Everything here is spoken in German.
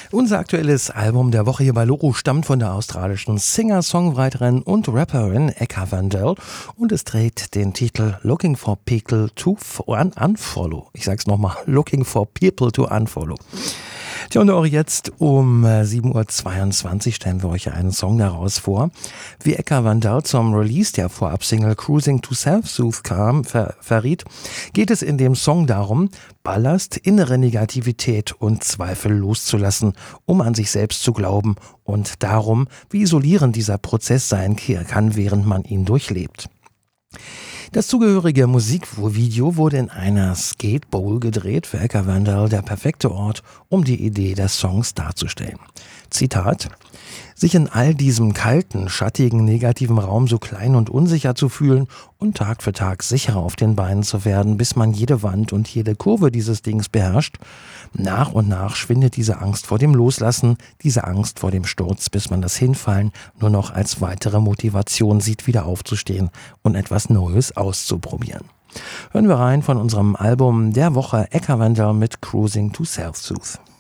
Unser aktuelles Album der Woche hier bei Loro stammt von der australischen Singer-Songwriterin und Rapperin Eka Vandal und es trägt den Titel Looking for People to Unfollow. Ich sag's nochmal, Looking for People to Unfollow. Tja, und auch jetzt um 7.22 Uhr stellen wir euch einen Song daraus vor. Wie Eka Vandal zum Release der Vorab-Single Cruising to Self-Soothe verriet, geht es in dem Song darum, Ballast, innere Negativität und Zweifel loszulassen, um an sich selbst zu glauben und darum, wie isolierend dieser Prozess sein kann, während man ihn durchlebt. Das zugehörige Musikvideo wurde in einer Skate Bowl gedreht, für Eka Vandal der perfekte Ort, um die Idee des Songs darzustellen. Zitat: Sich in all diesem kalten, schattigen, negativen Raum so klein und unsicher zu fühlen und Tag für Tag sicherer auf den Beinen zu werden, bis man jede Wand und jede Kurve dieses Dings beherrscht. Nach und nach schwindet diese Angst vor dem Loslassen, diese Angst vor dem Sturz, bis man das Hinfallen nur noch als weitere Motivation sieht, wieder aufzustehen und etwas Neues auszuprobieren. Hören wir rein von unserem Album der Woche Eka Vandal mit Cruising to Self-Soothe.